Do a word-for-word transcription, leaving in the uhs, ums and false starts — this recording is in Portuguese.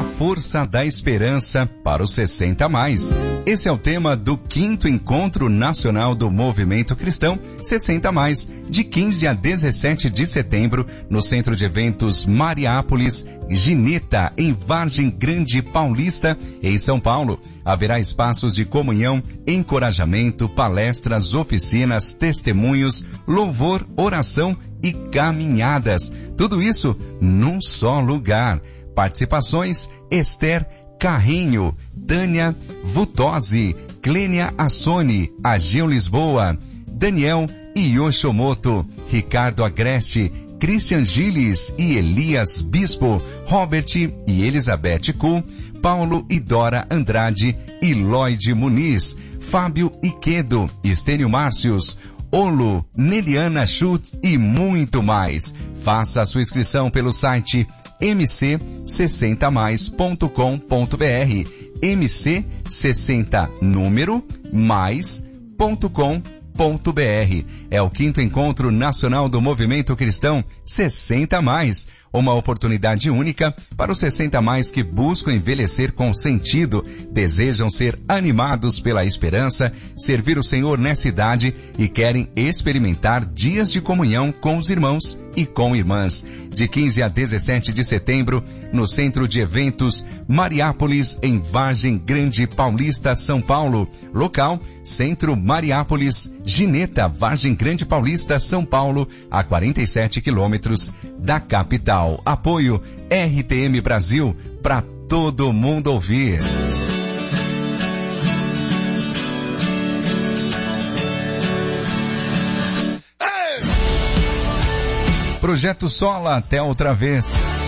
A força da esperança para os sessenta mais. Esse é o tema do quinto Encontro Nacional do Movimento Cristão sessenta mais, de quinze a dezessete de setembro, no Centro de Eventos Mariápolis, Gineta, em Vargem Grande Paulista, em São Paulo. Haverá espaços de comunhão, encorajamento, palestras, oficinas, testemunhos, louvor, oração e caminhadas. Tudo isso num só lugar. Participações: Esther Carrinho, Tânia Vutosi, Clênia Assoni, Agil Lisboa, Daniel Yoshomoto, Ricardo Agreste, Christian Gilles e Elias Bispo, Robert e Elizabeth Kuhl, Paulo e Dora Andrade e Lloyd Muniz, Fábio Iquedo, Estênio Márcios, Olo, Neliana Schultz e muito mais. Faça a sua inscrição pelo site m c sessenta mais ponto com ponto b r, m c sessenta número mais ponto com ponto b r. É o quinto Encontro Nacional do Movimento Cristão sessenta mais, uma oportunidade única para os sessenta mais que buscam envelhecer com sentido, desejam ser animados pela esperança, servir o Senhor nessa idade e querem experimentar dias de comunhão com os irmãos e com irmãs. De quinze a dezessete de setembro, no Centro de Eventos Mariápolis, em Vargem Grande Paulista, São Paulo. Local: Centro Mariápolis, Gineta, Vargem Grande Paulista, São Paulo, a quarenta e sete quilômetros da capital. Apoio R T M Brasil, para todo mundo ouvir. Projeto Sola, até outra vez.